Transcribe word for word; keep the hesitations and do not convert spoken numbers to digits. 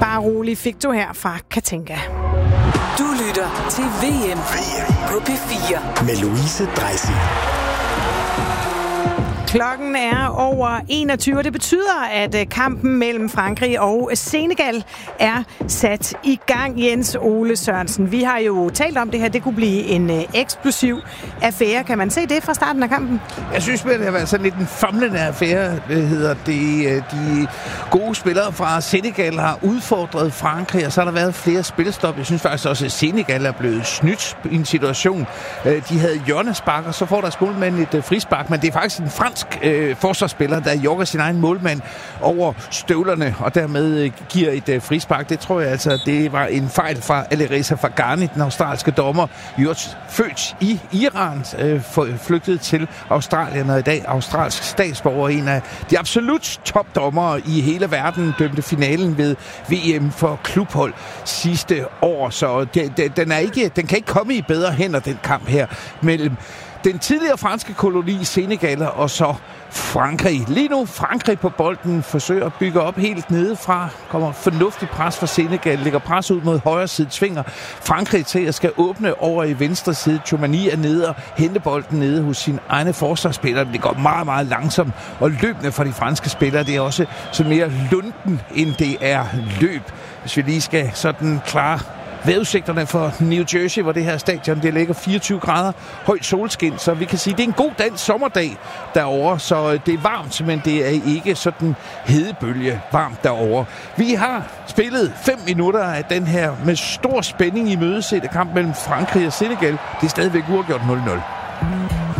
Bare rolig fik du her fra Katinka. Du lytter til V M på P fire med Louise Dreisig. Klokken er over enogtyve, og det betyder, at kampen mellem Frankrig og Senegal er sat i gang. Jens Ole Sørensen, vi har jo talt om det her. Det kunne blive en eksplosiv affære. Kan man se det fra starten af kampen? Jeg synes, at det har været sådan lidt en famlende affære. Det hedder det. De gode spillere fra Senegal har udfordret Frankrig, og så har der været flere spilstop. Jeg synes faktisk også, at Senegal er blevet snydt i en situation. De havde hjørnespark, og så får deres målmand et frispark, men det er faktisk en fransk Øh, forsvarsspiller, der jogger sin egen målmand over støvlerne, og dermed øh, giver et øh, frispark. Det tror jeg altså, det var en fejl fra Alireza Fagani, den australske dommer, just født i Iran, øh, flygtet til Australien, og i dag australsk statsborger, en af de absolut topdommere i hele verden, dømte finalen ved V M for klubhold sidste år, så det, det, den, er ikke, den kan ikke komme i bedre hænder, den kamp her mellem den tidligere franske koloni Senegal og så Frankrig. Lige nu Frankrig på bolden forsøger at bygge op helt nedefra. Kommer fornuftig pres fra Senegal. Lægger pres ud mod højre side. Tvinger Frankrig til at skal åbne over i venstre side. Tchouameni er nede og hente bolden nede hos sin egne forsvarsspillere. Det går meget, meget langsomt og løbende for de franske spillere. Det er også så mere lunden, end det er løb. Hvis vi lige skal sådan klare vejrudsigterne for New Jersey, hvor det her stadion det ligger fireogtyve grader, højt solskin, så vi kan sige, at det er en god dansk sommerdag derovre, så det er varmt, men det er ikke sådan hedebølge varmt derovre. Vi har spillet fem minutter af den her med stor spænding i mødesætte kamp mellem Frankrig og Senegal. Det er stadigvæk uafgjort nul nul.